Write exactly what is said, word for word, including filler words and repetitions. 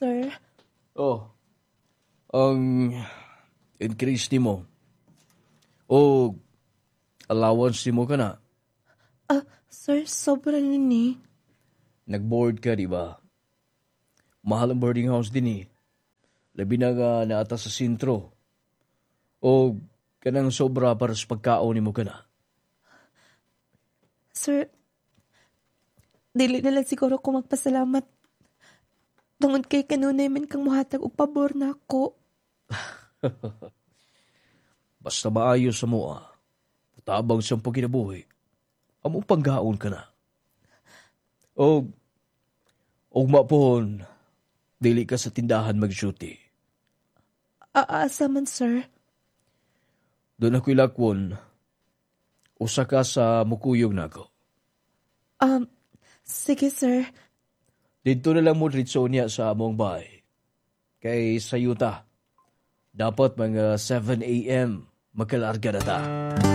sir. Oh, ang increase ni mo. O allowance ni mo ka na. Ah, sir, sobra na ni. Nag-board ka, di ba? Mahal ang boarding house din eh. Labi na nga naata sa sintro. O kanang sobra para sa pagkaon ni mo ka na. Sir, dili na lang siguro ko magpasalamat. Tungod kay kanunay man kang muhatag og pabor na ako. Basta maayos sa mo ah. Tabang siyang pagkinabuhi. Among panggaon ka na. O, ugma pohon, dili ka sa tindahan mag-duty. Aasa man, sir. Doon ako'y lakwon, usa ka sa mukuyog na ako. Um, sige, sir. Dito na lang mo ritso niya sa among bahay. Kay sayuta, dapat mga seven a m magkalarga na ta.